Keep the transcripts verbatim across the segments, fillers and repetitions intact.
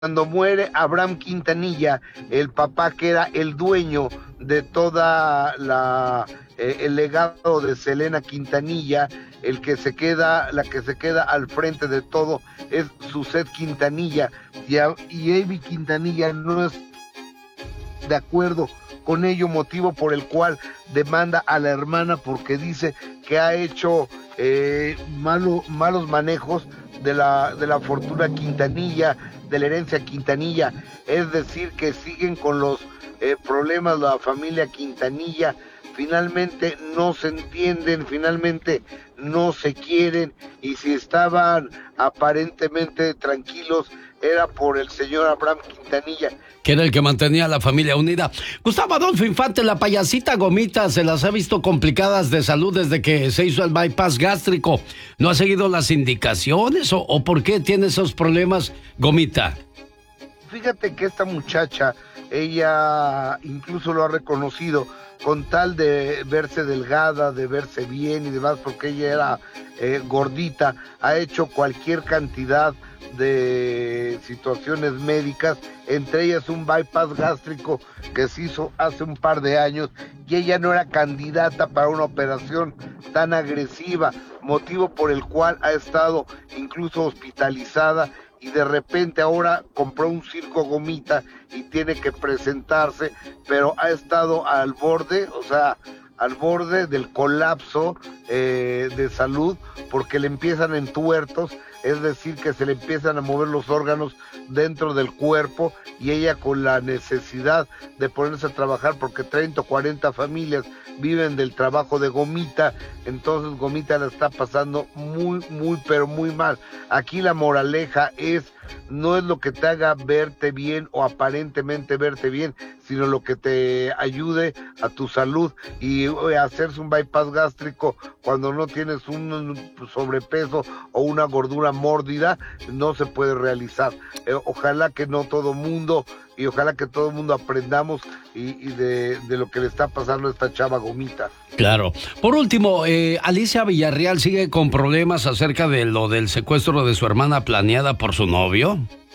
cuando muere Abraham Quintanilla, el papá que era el dueño de toda la eh, el legado de Selena Quintanilla, el que se queda, la que se queda al frente de todo es Suset Quintanilla, y, a, y Amy Quintanilla no es de acuerdo con ello, motivo por el cual demanda a la hermana porque dice que ha hecho eh, malo, malos manejos de la, de la fortuna Quintanilla, de la herencia Quintanilla, es decir, que siguen con los eh, problemas de la familia Quintanilla, finalmente no se entienden, finalmente no se quieren, y si estaban aparentemente tranquilos era por el señor Abraham Quintanilla, que era el que mantenía a la familia unida. Gustavo Adolfo Infante, la payasita Gomita, se las ha visto complicadas de salud desde que se hizo el bypass gástrico. ¿No ha seguido las indicaciones o, o por qué tiene esos problemas, Gomita? Fíjate que esta muchacha, ella incluso lo ha reconocido, con tal de verse delgada, de verse bien y demás, porque ella era eh, gordita, ha hecho cualquier cantidad de situaciones médicas, entre ellas un bypass gástrico que se hizo hace un par de años, y ella no era candidata para una operación tan agresiva, motivo por el cual ha estado incluso hospitalizada, y de repente ahora compró un circo Gomita y tiene que presentarse, pero ha estado al borde, o sea, al borde del colapso eh, de salud, porque le empiezan entuertos, es decir, que se le empiezan a mover los órganos dentro del cuerpo, y ella con la necesidad de ponerse a trabajar, porque treinta o cuarenta familias viven del trabajo de Gomita, entonces Gomita la está pasando muy, muy, pero muy mal. Aquí la moraleja es, no es lo que te haga verte bien o aparentemente verte bien, sino lo que te ayude a tu salud, y hacerse un bypass gástrico cuando no tienes un sobrepeso o una gordura mórbida no se puede realizar. Eh, ojalá que no todo mundo, y ojalá que todo el mundo aprendamos y, y de, de lo que le está pasando a esta chava Gomita. Claro. Por último, eh, Alicia Villarreal sigue con problemas acerca de lo del secuestro de su hermana planeada por su novio.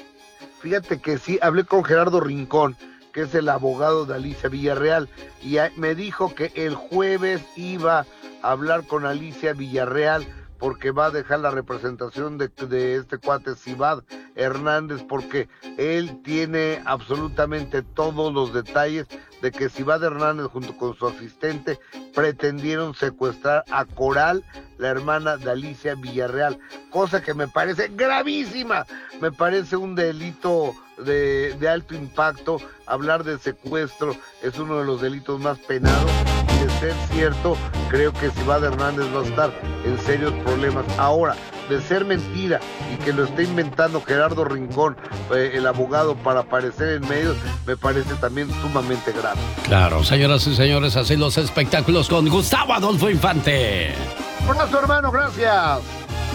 Fíjate que sí, hablé con Gerardo Rincón, que es el abogado de Alicia Villarreal, y me dijo que el jueves iba a hablar con Alicia Villarreal porque va a dejar la representación de, de este cuate Cibad Hernández, porque él tiene absolutamente todos los detalles de que Cibad Hernández junto con su asistente pretendieron secuestrar a Coral, la hermana de Alicia Villarreal, cosa que me parece gravísima, me parece un delito de, de alto impacto. Hablar de secuestro es uno de los delitos más penados, y de ser cierto, creo que Cibad Hernández va a estar en serios problemas. Ahora, de ser mentira y que lo esté inventando Gerardo Rincón, eh, el abogado, para aparecer en medios, me parece también sumamente grave. Claro, señoras y señores, así los espectáculos con Gustavo Adolfo Infante. Un abrazo, hermano, gracias.